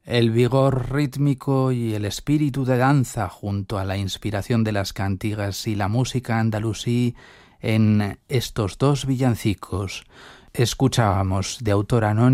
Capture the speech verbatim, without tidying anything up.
el vigor rítmico y el espíritu de danza junto a la inspiración de las cantigas y la música andalusí en estos dos villancicos. Escuchábamos de autor anónimo